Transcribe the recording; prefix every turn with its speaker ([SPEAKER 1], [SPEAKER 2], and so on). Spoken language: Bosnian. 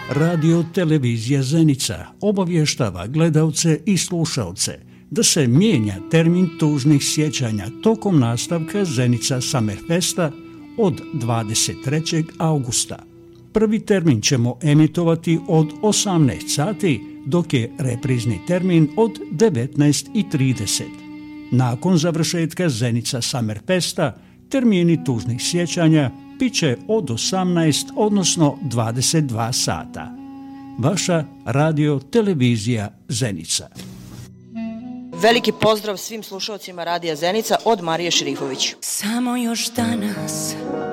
[SPEAKER 1] Radio Televizija Zenica obavještava gledalce i slušalce da se mijenja termin tužnih sjećanja tokom nastavka Zenica Summerfesta od 23. augusta. Prvi termin ćemo emitovati od 18 sati, dok je reprizni termin od 19:30. Nakon završetka Zenica Summerfesta, termini tužnih sjećanja bit će od 18, odnosno 22 sata. Vaša Radio Televizija Zenica.
[SPEAKER 2] Veliki pozdrav svim slušalcima Radija Zenica od Marije Šrifović.
[SPEAKER 3] Samo još danas